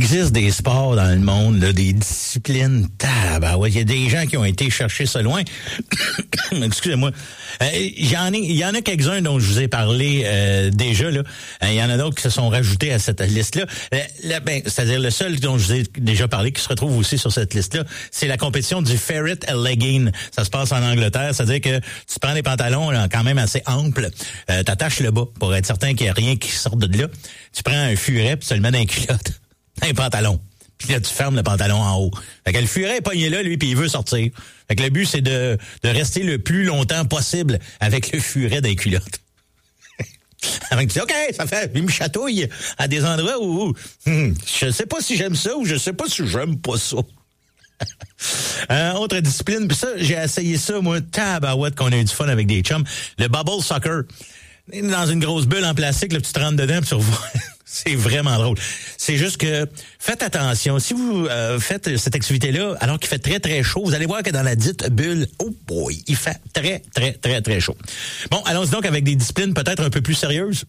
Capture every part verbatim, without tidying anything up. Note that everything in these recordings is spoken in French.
existe des sports dans le monde, là, des disciplines. Tabarouette, il y a des gens qui ont été chercher ça loin. Excusez-moi. Euh, j'en ai, il y en a quelques-uns dont je vous ai parlé euh, déjà. Là, il euh, y en a d'autres qui se sont rajoutés à cette liste-là. Euh, là, ben, c'est-à-dire le seul dont je vous ai déjà parlé, qui se retrouve aussi sur cette liste-là, c'est la compétition du ferret legging. Ça se passe en Angleterre, c'est-à-dire que tu prends des pantalons là, quand même assez amples, euh, t'attaches le bas pour être certain qu'il n'y a rien qui sorte de là. Tu prends un furet puis tu le mets dans un culotte, dans un pantalon. Puis là, tu fermes le pantalon en haut. Fait que le furet est pogné là, lui, puis il veut sortir. Fait que le but, c'est de, de rester le plus longtemps possible avec le furet dans les culottes. Avec tu dis, OK, ça fait, il me chatouille à des endroits où, où hum, je sais pas si j'aime ça ou je sais pas si j'aime pas ça. euh, autre discipline, puis ça, j'ai essayé ça, moi, tabarouette, qu'on a eu du fun avec des chums. Le bubble soccer. Dans une grosse bulle en plastique, là, tu te rentres dedans, puis tu revois. C'est vraiment drôle. C'est juste que, faites attention. Si vous euh, faites cette activité-là, alors qu'il fait très, très chaud, vous allez voir que dans la dite bulle, oh boy, il fait très, très, très, très chaud. Bon, allons-y donc avec des disciplines peut-être un peu plus sérieuses.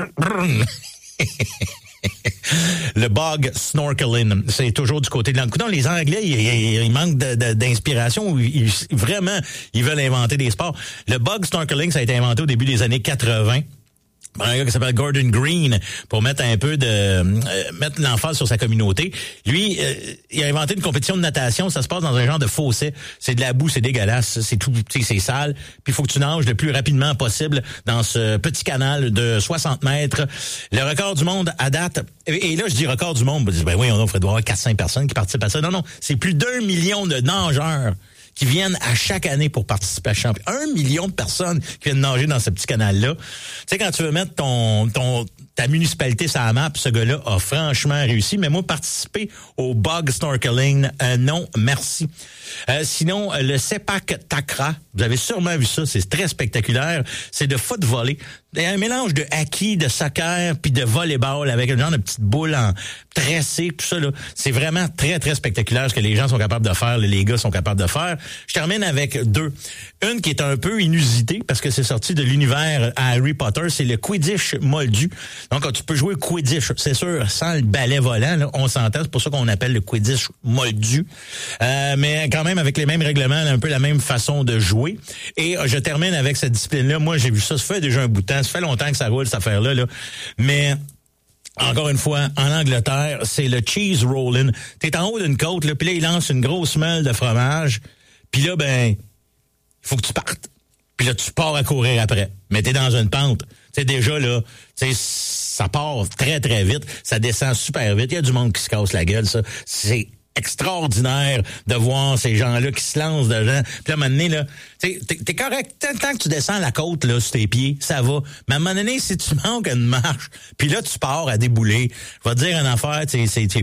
Le bog snorkeling, c'est toujours du côté de l'angle. Non, les Anglais, ils, ils manquent de, de, d'inspiration. Ils, vraiment, ils veulent inventer des sports. Le bog snorkeling, ça a été inventé au début des années quatre-vingts. Un gars qui s'appelle Gordon Green, pour mettre un peu de euh, mettre l'emphase sur sa communauté. Lui, euh, il a inventé une compétition de natation. Ça se passe dans un genre de fossé. C'est de la boue, c'est dégueulasse, c'est tout, c'est sale. Puis il faut que tu nages le plus rapidement possible dans ce petit canal de soixante mètres. Le record du monde à date. Et, et là, je dis record du monde. Ben oui, on devrait avoir quatre cents personnes qui participent à ça. Non, non, c'est plus d'un million de nageurs qui viennent à chaque année pour participer à champion. Un million de personnes qui viennent nager dans ce petit canal-là. Tu sais, quand tu veux mettre ton, ton, ta municipalité sur la map, ce gars-là a franchement réussi. Mais moi, participer au bog snorkeling, euh, non, merci. Euh, sinon, le sepak takraw, vous avez sûrement vu ça, c'est très spectaculaire. C'est de foot volley. Il y a un mélange de hockey, de soccer, puis de volleyball avec un genre de petite boule en tressée, tout ça, là. C'est vraiment très, très spectaculaire ce que les gens sont capables de faire, les gars sont capables de faire. Je termine avec deux. Une qui est un peu inusitée, parce que c'est sorti de l'univers à Harry Potter, c'est le Quidditch moldu. Donc, tu peux jouer Quidditch, c'est sûr, sans le balai volant, là, on s'entend, c'est pour ça qu'on appelle le Quidditch moldu. Euh, mais quand même avec les mêmes règlements, un peu la même façon de jouer. Et je termine avec cette discipline-là. Moi, j'ai vu ça, ça fait déjà un bout de temps. Ça fait longtemps que ça roule, cette affaire-là. Là. Mais, encore une fois, en Angleterre, c'est le cheese rolling. T'es en haut d'une côte, là, puis là, il lance une grosse meule de fromage. Puis là, ben, il faut que tu partes. Puis là, tu pars à courir après. Mais t'es dans une pente. Tu sais, déjà, là, tu sais, ça part très, très vite. Ça descend super vite. Il y a du monde qui se casse la gueule, ça. C'est extraordinaire de voir ces gens-là qui se lancent dedans. Puis à un moment donné, là, t'es, t'es correct. Tant que tu descends la côte là sur tes pieds, ça va. Mais à un moment donné, si tu manques une marche, puis là, tu pars à débouler, je vais te dire une affaire, c'est